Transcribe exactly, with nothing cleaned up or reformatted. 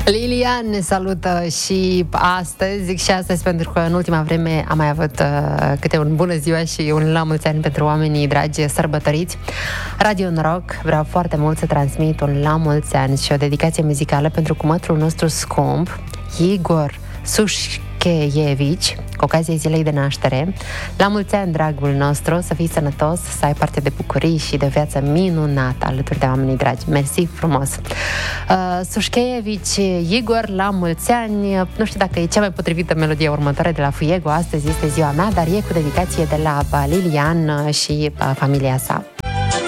Lilian ne salută și astăzi, zic și astăzi pentru că în ultima vreme am mai avut uh, câte un bună ziua și un la mulți ani pentru oamenii dragi sărbătoriți. Radio Noroc, vreau foarte mult să transmit un la mulți ani și o dedicație muzicală pentru cumătrul nostru scump, Igor Sușcheievici, cu ocazia zilei de naștere. La mulți ani, dragul nostru, să fii sănătos, să ai parte de bucurii și de viață minunată alături de oamenii dragi. Mersi frumos! Uh, Sușcheievici, Igor, la mulți ani. Nu știu dacă e cea mai potrivită melodie următoare de la Fuego. Astăzi este ziua mea, dar e cu dedicație de la Lilian și familia sa.